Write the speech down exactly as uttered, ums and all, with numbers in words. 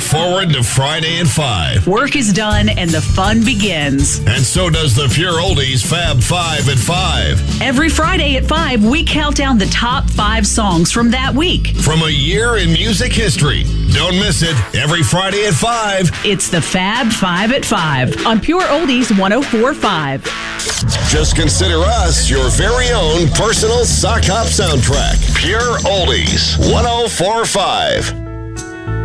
look forward to Friday at five. Work is done and the fun begins. And so does the Pure Oldies Fab Five at five. Every Friday at five, we count down the top five songs from that week. From a year in music history. Don't miss it. Every Friday at five. It's the Fab Five at five on Pure Oldies one oh four point five. Just consider us your very own personal sock hop soundtrack. Pure Oldies one oh four point five.